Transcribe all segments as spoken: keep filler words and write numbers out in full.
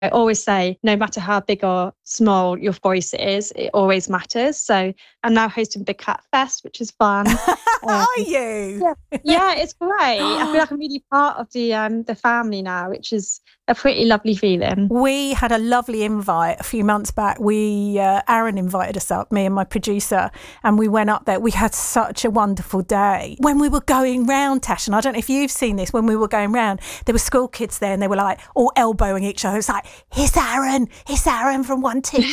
I always say, no matter how big or small your voice is, it always matters. So I'm now hosting Big Cat Fest, which is fun. Are um, you? yeah, yeah, it's great. I feel like I'm really part of the um the family now, which is a pretty lovely feeling. We had a lovely invite a few months back. We, uh, Aaron invited us up, me and my producer, and we went up there. We had such a wonderful day. When we were going round, Tash, and I don't know if you've seen this, when we were going round, there were school kids there and they were like all elbowing each other. It's like, here's Aaron, here's Aaron from One Two.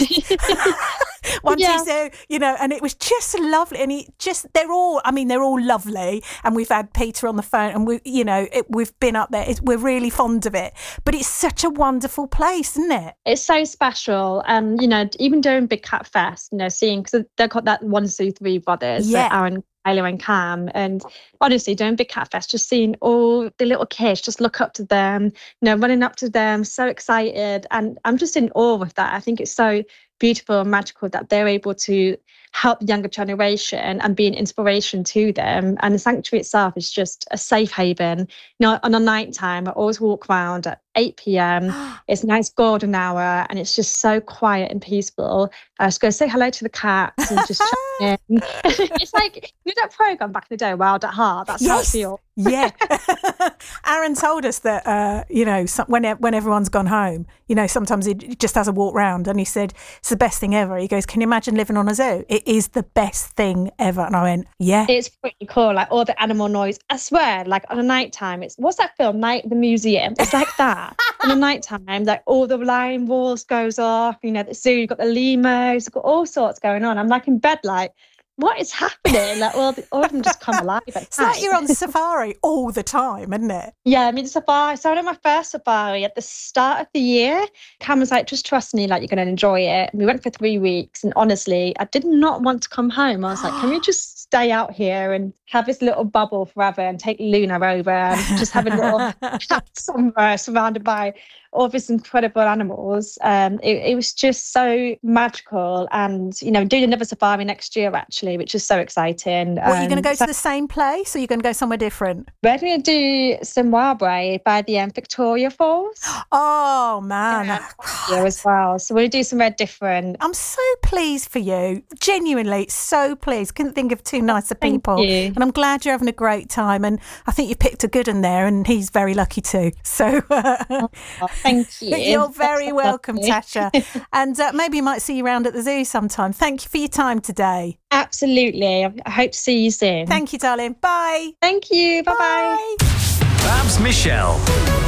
One Yeah. Two, so, you know, and it was just lovely. And he just, they're all, I mean, they're all lovely. And we've had Peter on the phone and we, you know, it, we've been up there. It's, we're really fond of it. But it's such a wonderful place, isn't it? It's so special. And, you know, even during Big Cat Fest, you know, seeing, because they've got that one, two, three brothers, Yeah. so Aaron, Kylo and Cam. And honestly, during Big Cat Fest, just seeing all the little kids just look up to them, you know, running up to them, so excited. And I'm just in awe of that. I think it's so beautiful and magical that they're able to help the younger generation and be an inspiration to them. And the sanctuary itself is just a safe haven. You know, on a night time, I always walk around at eight p.m. It's a nice golden hour and it's just so quiet and peaceful. I just go say hello to the cats and just chat in. It's like, you know that programme back in the day, Wild at Heart? That's how it Yes. feels. Yeah. Aaron told us that, uh, you know, some, when, when everyone's gone home, you know, sometimes he just has a walk round and he said, it's the best thing ever. He goes, can you imagine living on a zoo? It is the best thing ever. And I went, yeah. It's pretty cool, like all the animal noise. I swear, like on a night time, it's, what's that film, Night at the Museum? It's like that. On a night time, like all the lion walls goes off, you know, the zoo, you've got the lemurs, you've got all sorts going on. I'm like in bed like, what is happening? Like all, the, all of them just come alive. It's like you're on safari all the time, isn't it? Yeah, I mean, the safari. So I went on my first safari at the start of the year. Cam was like, just trust me, like you're going to enjoy it. And we went for three weeks. And honestly, I did not want to come home. I was like, can we just stay out here and have this little bubble forever and take Luna over and just have a little cat somewhere surrounded by all these incredible animals. Um, it, it was just so magical. And, you know, doing another safari next year, actually, which is so exciting. What, are you going to Um, go so to the same place or are you going to go somewhere different? we're going to do Zimbabwe by the um, Victoria Falls. Oh, man. Yeah, here as well. So we'll do somewhere different. I'm so pleased for you. Genuinely, so pleased. Couldn't think of two nicer Thank people. you. And I'm glad you're having a great time. And I think you picked a good one there, and he's very lucky too. So Oh, thank you. you're very That's welcome, lovely. Tasha. And uh, maybe you might see you around at the zoo sometime. Thank you for your time today. Absolutely. I I hope to see you soon. Thank you, darling. Bye. Thank you. Bye-bye. Bye. Babs Michelle.